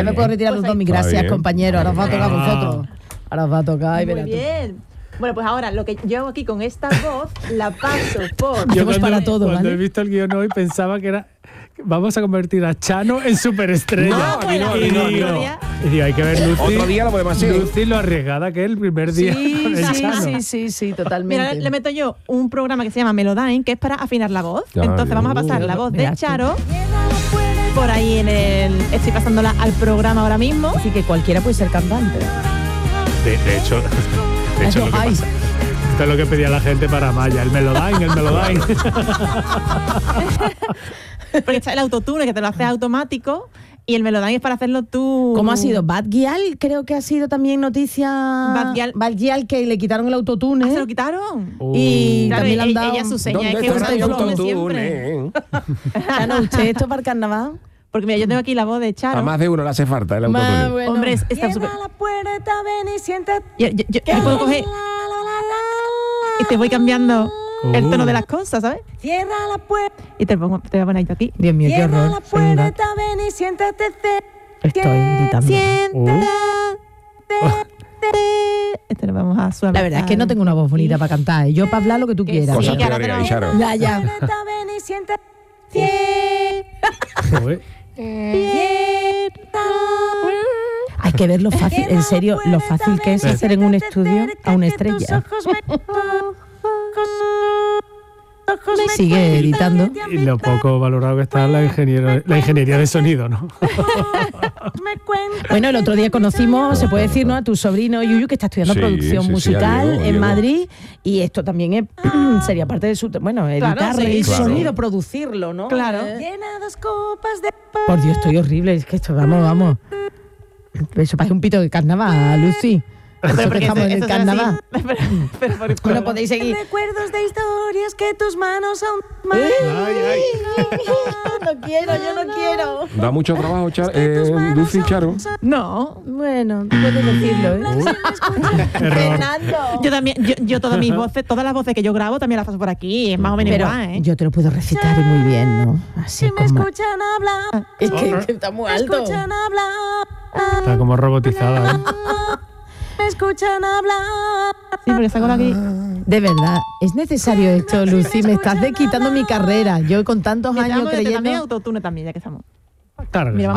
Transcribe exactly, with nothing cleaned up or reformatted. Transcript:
me puedo retirar los dos. Gracias, compañero. Ahora os va a tocar a vosotros. Ahora os va a tocar. Y Muy bien. Bueno, pues ahora lo que yo hago aquí con esta voz la paso por... Yo cuando, para todo, cuando ¿vale? he visto el guión hoy pensaba que era... Vamos a convertir a Chano en superestrella. No, a mí no, a mí y, no, a mí digo, no. y digo, hay que ver Lucy. Otro día lo podemos hacer. Lucy lo arriesgada que es el primer día Sí, con el sí, Chano. sí, sí, sí, totalmente. Mira, le meto yo un programa que se llama Melodyne, que es para afinar la voz. Ya, Entonces bien. vamos a pasar Uh, la voz de mira, Charo por ahí en el... Estoy pasándola al programa ahora mismo. Así que cualquiera puede ser cantante. De, de hecho, de hecho lo que Ay. pasa, esto es lo que pedía la gente para Maya, el Melodyne, el Melodyne. Porque está el autotune, que te lo hace automático, y el Melodyne es para hacerlo tú. ¿Cómo ha sido? Bad Gyal, creo que ha sido también noticia. Bad Gyal. Bad Gyal, que le quitaron el autotune. Ah, ¿se lo quitaron? Y Claro, también le han ella, dado. ella su seña ¿Dónde es que está usa el el autotune siempre. autotune? Ya no, ¿usted esto para el carnaval? Porque mira, yo tengo aquí la voz de Charo. A más de uno le hace falta el Más autotune. bueno. Hombre, es- está súper... la puerta, ven y siéntate. Yo, yo, yo- yo puedo coger y te voy cambiando el tono de las cosas, ¿sabes? Cierra la puerta. Y te, pongo, te voy a poner esto aquí. Dios mío, qué Cierra horror. la Soy un gato. puerta, ven y siéntate. Estoy gritando. Siéntate. Este lo vamos a suavizar. La verdad es que no tengo una voz bonita para cantar. ¿eh? Yo para hablar lo que tú Que quieras. sí, Cosas que ahora peores te hay, lo- Charo. Ya, ya. Joder. Hay que ver lo fácil, en serio, lo fácil que es hacer en un estudio a una estrella. Sigue editando. Y lo poco valorado que está la, ingeniero, la ingeniería de sonido, ¿no? Bueno, el otro día conocimos, se puede decir, ¿no?, a tu sobrino Yuyu, que está estudiando Sí, producción sí, sí, musical a Diego, a en Diego. Madrid, y esto también es, sería parte de su, bueno, editar Claro, sí, el claro. sonido, producirlo, ¿no? Claro. Eh, Por Dios, estoy horrible, es que esto, vamos, vamos. Eso parece un pito de carnaval, Lucy. Eso que porque estamos en el eso será así. carnaval. Pero- pero por el Bueno, podéis seguir. Recuerdos de historias que tus manos aún... Ay, ay. No quiero, yo no quiero. Da mucho trabajo, Char eh, Lucy y Charo. No, Bueno, puedes decirlo, ¿eh? Error. Fernando. yo también, yo, yo todas mis voces, todas las voces que yo grabo también las paso por aquí, es más o menos Pero igual, ¿eh? yo te lo puedo recitar y muy bien, ¿no? Así Si me como... escuchan hablar, Es que, que está muy me alto. escuchan hablar, Está como robotizada, ¿eh? me escuchan hablar. Sí, porque saco de aquí. De verdad, ¿es necesario esto, Lucy? Me estás de quitando mi carrera. Yo con tantos años Necesitamos de- creyendo... también autotune también, ya que estamos. Carga. Mira,